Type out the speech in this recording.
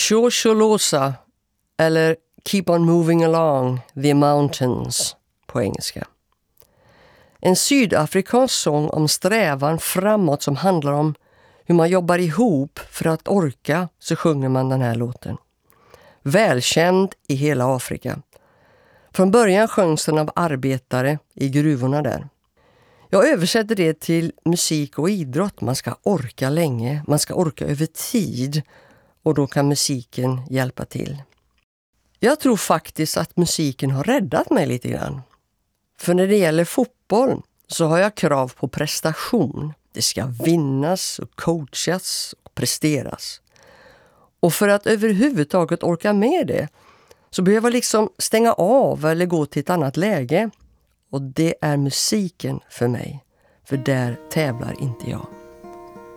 Shosholoza eller Keep on moving along the mountains på engelska. En sydafrikansk sång om strävan framåt som handlar om hur man jobbar ihop för att orka, så sjunger man den här låten. Välkänd i hela Afrika. Från början sjöngs den av arbetare i gruvorna där. Jag översätter det till musik och idrott. Man ska orka länge, man ska orka över tid och då kan musiken hjälpa till. Jag tror faktiskt att musiken har räddat mig lite grann. För när det gäller fotboll så har jag krav på prestation. Det ska vinnas och coachas och presteras. Och för att överhuvudtaget orka med det så behöver jag liksom stänga av eller gå till ett annat läge. Och det är musiken för mig. För där tävlar inte jag.